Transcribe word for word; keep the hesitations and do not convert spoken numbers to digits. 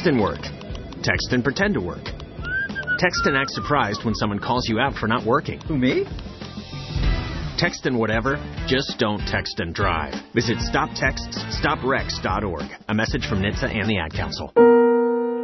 Text and work. Text and pretend to work. Text and act surprised when someone calls you out for not working. Who, me? Text and whatever, just don't text and drive. Visit stop texts stop wrecks dot org. A message from N H T S A and the Ad Council.